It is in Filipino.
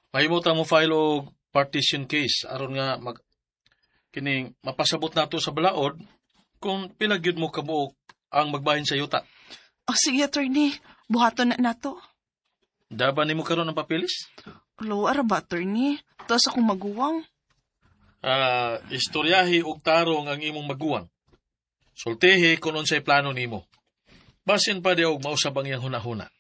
Mahimot mo file og partition case aron nga kining mapasabot nato sa balaod kung pila gyud mo kabuok ang magbahin sa yuta. O sige, attorney. Buhaton na nato. Daban nimo karon ang papilis? Lower ba, attorney? Tapos akong maguwang. Istoryahi og tarong ang imong maguwang. Sultihi kung unsay plano nimo. Basin pa di og mausab ang iyang hunahuna.